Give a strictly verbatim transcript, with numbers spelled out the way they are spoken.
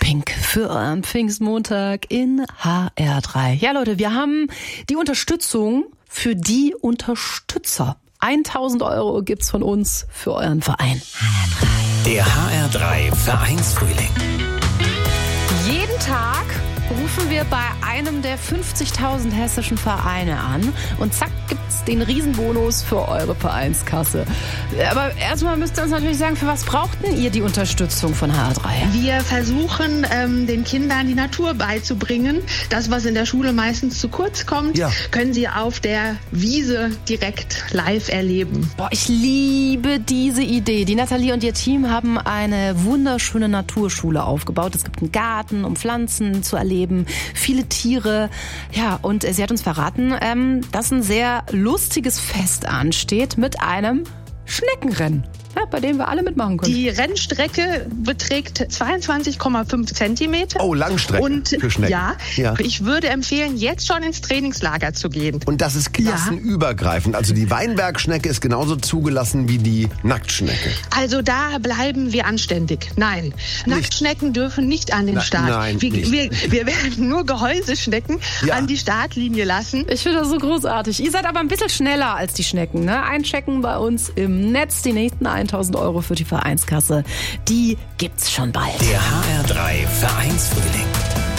Pink für euren Pfingstmontag in H R drei. Ja Leute, wir haben die Unterstützung für die Unterstützer. tausend Euro gibt's von uns für euren Verein. Der H R drei Vereinsfrühling. Jeden Tag rufen wir bei einem der fünfzigtausend hessischen Vereine an und zack gibt's den Riesenbonus für eure Vereinskasse. Aber erstmal müsst ihr uns natürlich sagen, für was braucht denn ihr die Unterstützung von H R drei? Wir versuchen, ähm, den Kindern die Natur beizubringen. Das, was in der Schule meistens zu kurz kommt, ja. können sie auf der Wiese direkt live erleben. Boah, ich liebe diese Idee. Die Nathalie und ihr Team haben eine wunderschöne Naturschule aufgebaut. Es gibt einen Garten, um Pflanzen zu erleben. Viele Tiere. Ja, und sie hat uns verraten, ähm, dass ein sehr lustiges Fest ansteht mit einem Schneckenrennen, ja, bei dem wir alle mitmachen können. Die Rennstrecke beträgt zweiundzwanzig Komma fünf Zentimeter. Oh, Langstrecke und, für Schnecken. Ja, ja, ich würde empfehlen, jetzt schon ins Trainingslager zu gehen. Und das ist klassenübergreifend. Also die Weinbergschnecke ist genauso zugelassen wie die Nacktschnecke. Also da bleiben wir anständig. Nein, nicht. Nacktschnecken dürfen nicht an den Na, Start. Nein, wir, nicht. Wir, wir werden nur Gehäuseschnecken ja. an die Startlinie lassen. Ich finde das so großartig. Ihr seid aber ein bisschen schneller als die Schnecken. Ne? Einchecken bei uns im Netz. Die nächsten tausend Euro für die Vereinskasse. Die gibt's schon bald. Der H R drei Vereinsfrühling.